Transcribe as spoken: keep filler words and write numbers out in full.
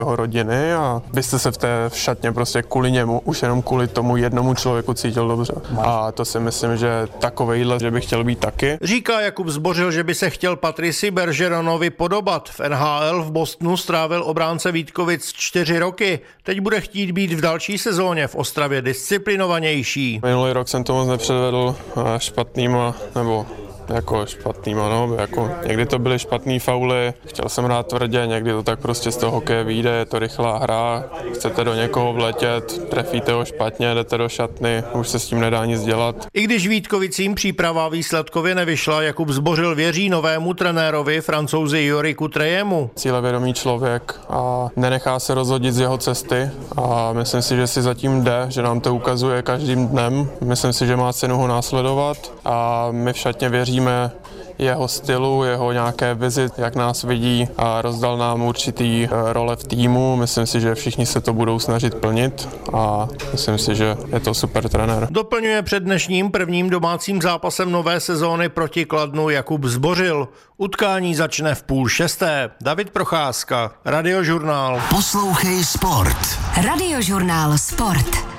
jeho rodiny a byste se v té šatně prostě kvůli němu, už jenom kvůli tomu jednomu člověku cítil dobře. A to si myslím, že takovejhle, že bych chtěl být taky. Říká Jakub Zbořil, že by se chtěl Patrici Bergeronovi podobat. V N H L v Bostonu strávil obránce Vítkovic čtyři roky. Teď bude chtít být v další sezóně v Ostravě disciplinovanější. Minulý rok jsem to moc nepředvedl špatnýma, nebo jako špatnýma, no, jako někdy to byly špatný fauly, chtěl jsem hrát tvrdě, někdy to tak prostě z toho hokeje vyjde, je to rychlá hra, chcete do někoho vletět, trefíte ho špatně, jdete do šatny, už se s tím nedá nic dělat. I když Vítkovicím příprava výsledkově nevyšla, Jakub Zbořil věří novému trenérovi, Francouzi Joriku Trejemu. Cílevědomý člověk a nenechá se rozhodit z jeho cesty a myslím si, že si zatím jde, že nám to ukazuje každým dnem, myslím si, že má cenu ho následovat a my v šatně věříme jeho stylu, jeho nějaké vizi, jak nás vidí a rozdal nám určitý role v týmu. Myslím si, že všichni se to budou snažit plnit a myslím si, že je to super trenér. Doplňuje před dnešním prvním domácím zápasem nové sezóny proti Kladnu Jakub Zbořil. Utkání začne v půl šesté. David Procházka, Radiožurnál. Poslouchej Sport. Radiožurnál Sport.